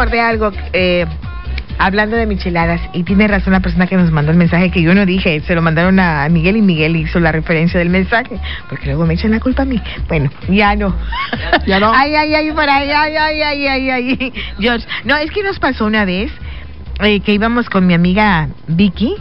acordé algo, hablando de micheladas, y tiene razón la persona que nos mandó el mensaje, que yo no dije, se lo mandaron a Miguel, y Miguel hizo la referencia del mensaje, porque luego me echan la culpa a mí. Bueno, ya no. ¿Ya no? Ay, por ahí, ay. George, no, es que nos pasó una vez, que íbamos con mi amiga Vicky.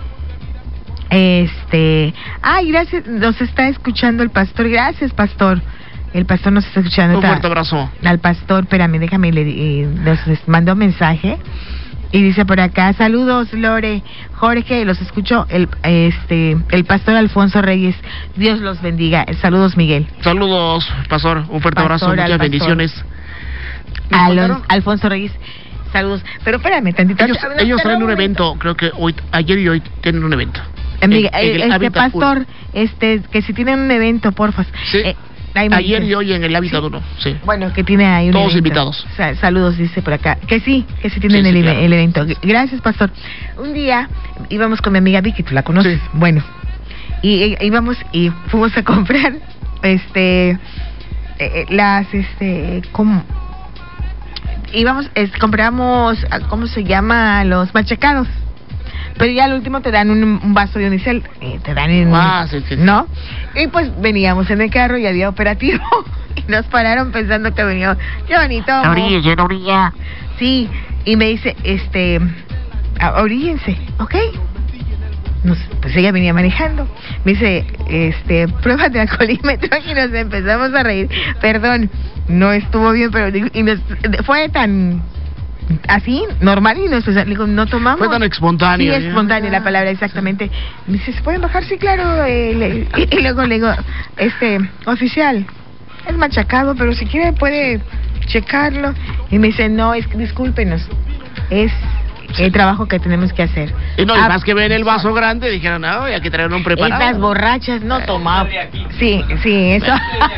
Gracias, nos está escuchando el pastor, gracias, pastor. El pastor nos está escuchando. Un fuerte abrazo. Al pastor, espérame, déjame, nos mandó un mensaje y dice por acá: saludos, Lore, Jorge, los escucho, el pastor Alfonso Reyes, Dios los bendiga. Saludos, Miguel. Saludos, pastor, un fuerte abrazo, muchas bendiciones. Alfonso Reyes, saludos. Pero espérame tantito. Ellos traen un evento, creo que ayer y hoy tienen un evento. Pastor, que si tienen un evento, porfa. Sí. Ayer y hoy en el Hábitat 1, sí. Bueno, que tiene ahí un todos evento. Invitados. Saludos, dice por acá. Que sí tienen el evento. Gracias, pastor. Un día íbamos con mi amiga Vicky, tú la conoces. Sí. Bueno, y íbamos y fuimos a comprar compramos, ¿cómo se llama? Los machacados. Pero ya al último te dan un vaso de unicel, sí. ¿no? Y pues veníamos en el carro y había operativo y nos pararon pensando que veníamos. ¡Qué bonito! Orilla. Sí, y me dice, oríllense, ¿ok? Pues ella venía manejando. Me dice, pruébate alcoholímetro, y nos empezamos a reír. Perdón, no estuvo bien, pero fue tan así, normal, y nos digo, no tomamos. Fue tan espontáneo. Sí, espontánea la palabra, exactamente. Sí. Me dice, ¿se pueden bajar? Sí, claro. Y luego le digo, oficial, es machacado, pero si quiere puede checarlo. Y me dice, no, discúlpenos, es el trabajo que tenemos que hacer. Y no, y más que ven el vaso grande, dijeron, no, hay que traer un preparado. Estas borrachas no tomaban. Sí, eso.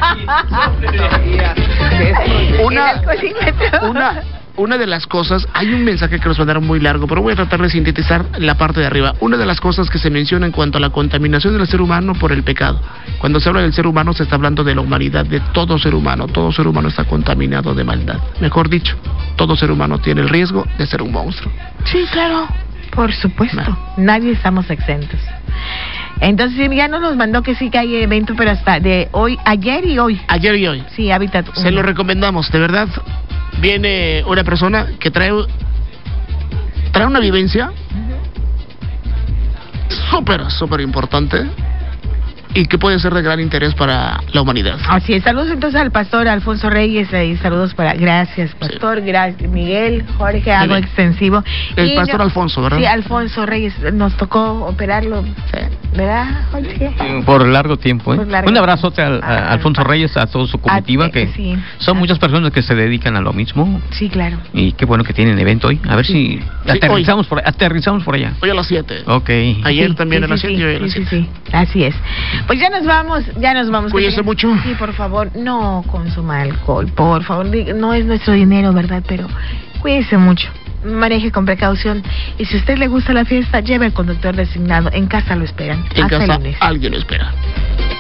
Una de las cosas, hay un mensaje que nos mandaron muy largo, pero voy a tratar de sintetizar la parte de arriba. Una de las cosas que se menciona en cuanto a la contaminación del ser humano por el pecado. Cuando se habla del ser humano, se está hablando de la humanidad, de todo ser humano. Todo ser humano está contaminado de maldad. Mejor dicho, todo ser humano tiene el riesgo de ser un monstruo. Sí, claro, por supuesto. Nadie estamos exentos. Entonces ya nos mandó que sí que hay evento, pero hasta de hoy, ayer y hoy. Sí, Hábitat 1. Se lo recomendamos, de verdad. Viene una persona que trae una vivencia súper importante y que puede ser de gran interés para la humanidad. Así es. Saludos entonces al pastor Alfonso Reyes, y saludos gracias, pastor, sí. Gracias, Miguel, Jorge, algo extensivo. El pastor Alfonso, ¿verdad? Sí, Alfonso Reyes, nos tocó operarlo, ¿verdad, Jorge? Por largo tiempo, ¿eh? Un abrazote a Alfonso Reyes, a toda su comitiva, que son muchas personas que se dedican a lo mismo. Sí, claro. Y qué bueno que tienen evento hoy. A ver si aterrizamos por allá. Hoy a las 7. Ok. Ayer también a las 7 y hoy a las 7. Sí, así es. Pues ya nos vamos. Cuídese mucho. Sí, por favor, no consuma alcohol, por favor. No es nuestro dinero, ¿verdad? Pero cuídese mucho. Maneje con precaución. Y si a usted le gusta la fiesta, lleve al conductor designado. En casa lo esperan. En casa alguien lo espera.